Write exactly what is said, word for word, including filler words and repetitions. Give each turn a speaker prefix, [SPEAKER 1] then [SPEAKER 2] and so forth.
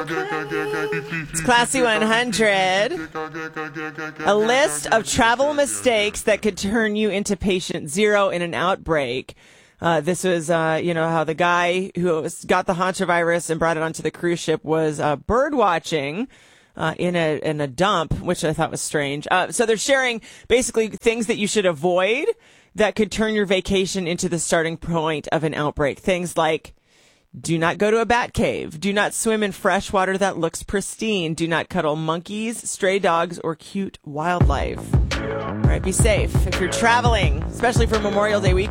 [SPEAKER 1] It's Classy one hundred. A list of travel mistakes that could turn you into patient zero in an outbreak. Uh, this was, uh, you know, how the guy who was, got the hantavirus and brought it onto the cruise ship was uh, bird watching uh, in a in a dump, which I thought was strange. Uh, so they're sharing basically things that you should avoid that could turn your vacation into the starting point of an outbreak. Things like: do not go to a bat cave. Do not swim in fresh water that looks pristine. Do not cuddle monkeys, stray dogs, or cute wildlife. All right, be safe if you're traveling, especially for Memorial Day weekend.